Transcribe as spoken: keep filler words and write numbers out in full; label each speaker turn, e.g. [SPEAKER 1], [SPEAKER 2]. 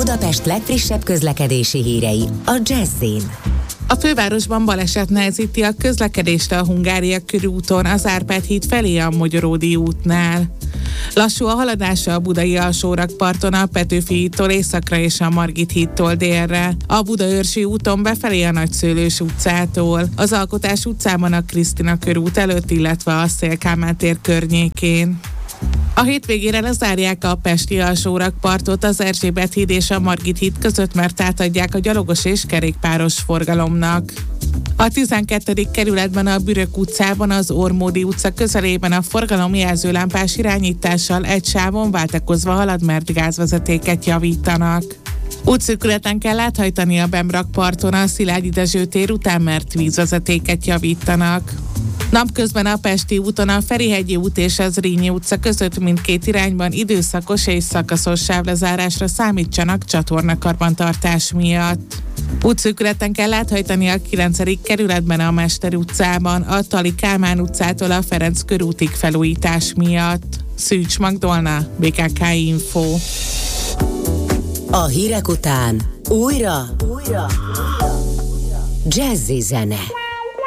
[SPEAKER 1] Budapest legfrissebb közlekedési hírei a Jazz-in.
[SPEAKER 2] A fővárosban baleset nehezíti a közlekedést a Hungária körúton, az Árpád híd felé a Mogyoródi útnál. Lassú a haladása a budai alsórakparton a Petőfi hídtól északra és a Margit hídtól délre, a Budaörsi úton befelé a Nagyszőlős utcától, az Alkotás utcában a Krisztina körút előtt, illetve a Széll Kálmán tér környékén. A hétvégére lezárják a pesti alsórakpartot az Erzsébet híd és a Margit híd között, mert átadják a gyalogos és kerékpáros forgalomnak. A tizenkettedik kerületben a Bürök utcában az Ormódi utca közelében a forgalomjelző lámpás irányítással egy sávon váltakozva halad, mert gázvezetéket javítanak. Útszűkületen kell áthajtani a Bemrakparton a Szilágyi Dezső tér után, mert vízvezetéket javítanak. Napközben a Pesti úton a Ferihegyi út és az Zrínyi utca között mindkét irányban időszakos és szakaszos sávlezárásra számítsanak csatornakarbantartás miatt. Útszűkületen kell áthajtani a kilencedik kerületben a Mester utcában, a Tali Kálmán utcától a Ferenc körútig felújítás miatt. Szűcs Magdolna, bé ká ká Info.
[SPEAKER 1] A hírek után újra, újra Jazzy zene.